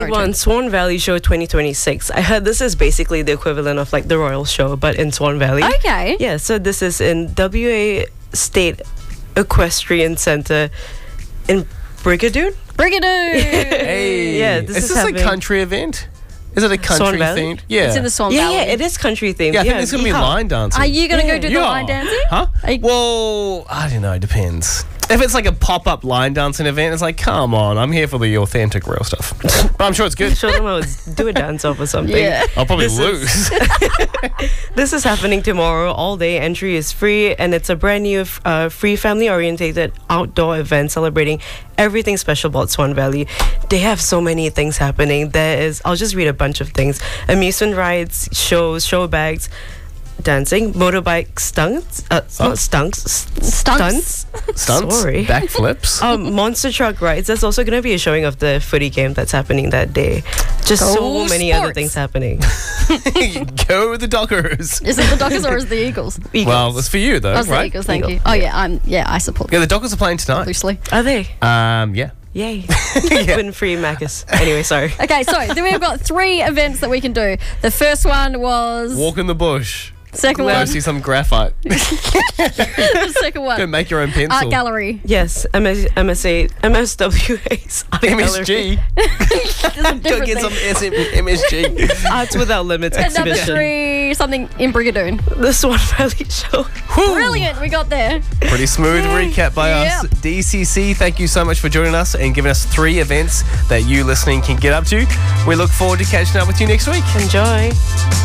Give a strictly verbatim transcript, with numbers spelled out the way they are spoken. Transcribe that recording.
One Swan Valley Show twenty twenty-six. I heard this is basically the equivalent of like the Royal Show, but in Swan Valley. Okay. Yeah, so this is in W A State Equestrian Centre in Brigadoon. Brigadoon! Hey. Yeah, this is is this happening- a country event? Is it a country Swan Valley? themed? Yeah. It's in the Swan Yeah, Valley. yeah, it is country themed. yeah, I think yeah, there's going to be yeehaw. line dancing. Are you going to Yeah. go do the Yeah. line dancing? Huh? Are you- Well, I don't know. It depends. If it's like a pop-up line dancing event, it's like, come on, I'm here for the authentic real stuff. But I'm sure it's good. Show them how to do a dance off or something. Yeah. I'll probably This lose. This is happening tomorrow all day. Entry is free, and it's a brand new uh, free family-orientated outdoor event celebrating everything special about Swan Valley. They have so many things happening. There is, I'll just read a bunch of things. Amusement rides, shows, show bags, dancing, motorbike stunts, uh, Oh. not stunts, s- Stunts? Stunts, Sorry. backflips. Um, monster truck rides. There's also going to be a showing of the footy game that's happening that day. Just Go so many other Sports. things happening. Go the Dockers. Is it the Dockers or is it the Eagles? Eagles. Well, it's for you though, Oh, it's the right? Eagles, thank Eagle. you. Oh, yeah, I'm, yeah, I support Yeah, them the Dockers are playing tonight. loosely. Are they? Um, yeah. Yay. Yeah. Win free Macca's. Anyway, sorry. Okay, so then we've got three events that we can do. The first one was... Walk in the bush. Second Go one. see some graphite. The second Go one. make your own pencil. Art gallery. Yes, M S, M S A, M S W A's art M S gallery. G. There's a Go different get thing. some S M- M S G. Arts Without Limits And number exhibition. three, something in Brigadoon. The Swan Valley Show. Whew. Brilliant, we got there. Pretty smooth recap by us. Yep. D C C, thank you so much for joining us and giving us three events that you listening can get up to. We look forward to catching up with you next week. Enjoy.